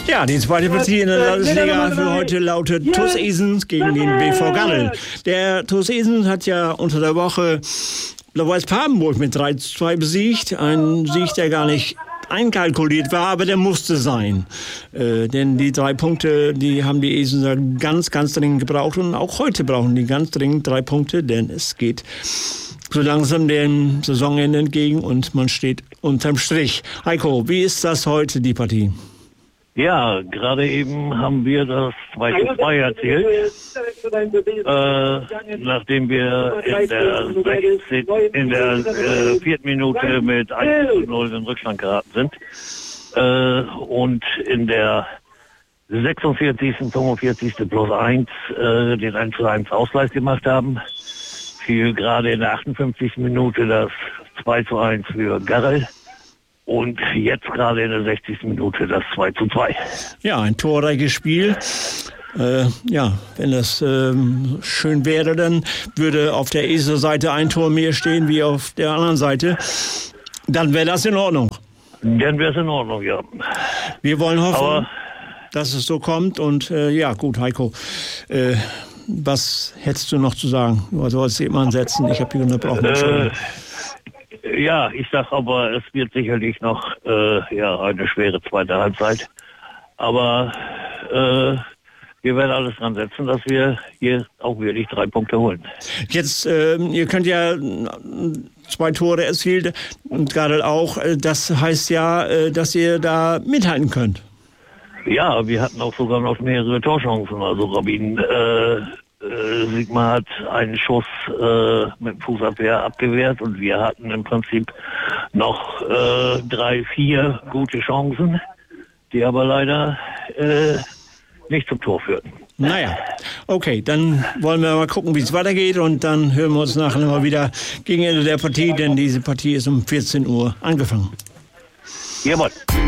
Ja, die zweite Partie in der Landesliga für heute lautet TuS Esens gegen den BV Garrel. Der TuS Esens hat ja unter der Woche Blau-Weiß Papenburg mit 3:2 besiegt. Ein Sieg, der gar nicht einkalkuliert war, aber der musste sein. Denn die 3 Punkte, die haben die Esenser ganz, ganz dringend gebraucht. Und auch heute brauchen die ganz dringend 3 Punkte, denn es geht so langsam dem Saisonende entgegen und man steht unterm Strich. Heiko, wie ist das heute, die Partie? Ja, gerade eben haben wir das 2:2 erzielt, nachdem wir in der 4. Minute mit 1:0 in Rückstand geraten sind und in der 46., 45. plus 1 den 1:1 Ausgleich gemacht haben. Fiel gerade in der 58. Minute das 2:1 für Garrel. Und jetzt gerade in der 60. Minute das 2:2. Ja, ein torreiches Spiel. Ja, wenn das schön wäre, dann würde auf der Eser-Seite ein Tor mehr stehen wie auf der anderen Seite. Dann wäre das in Ordnung. Dann wäre es in Ordnung, ja. Wir wollen hoffen, dass es so kommt. Und ja, gut, Heiko, was hättest du noch zu sagen? Du sollst eben ansetzen. Ich habe hier unterbrochen. Ja, ich sag aber, es wird sicherlich noch eine schwere zweite Halbzeit. Aber wir werden alles dran setzen, dass wir hier auch wirklich 3 Punkte holen. Jetzt, ihr könnt ja 2 Tore erzielt und Garrel auch. Das heißt ja, dass ihr da mithalten könnt. Ja, wir hatten auch sogar noch mehrere Torchancen. Also Robin Sigmar hat einen Schuss mit Fußabwehr abgewehrt und wir hatten im Prinzip noch 3, 4 gute Chancen, die aber leider nicht zum Tor führten. Naja, okay, dann wollen wir mal gucken, wie es weitergeht und dann hören wir uns nachher mal wieder gegen Ende der Partie, denn diese Partie ist um 14 Uhr angefangen. Jawohl.